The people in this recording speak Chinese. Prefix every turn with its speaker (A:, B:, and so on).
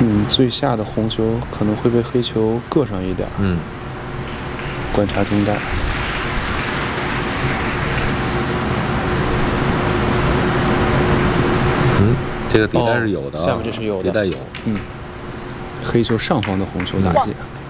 A: 最下的红球可能会被黑球硌上一点。观察中带。
B: 这个底带是有的啊，
A: 下面这是有的，
B: 底带有。
A: 黑球上方的红球打界。